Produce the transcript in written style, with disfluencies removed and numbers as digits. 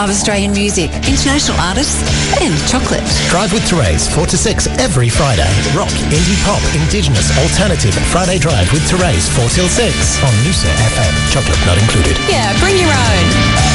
love Australian music, international artists and chocolate. Drive with Therese, 4 to 6 every Friday. Rock, indie pop, indigenous, alternative. Friday Drive with Therese, 4 till 6 on Noosa FM. Chocolate not included. Yeah, bring your own.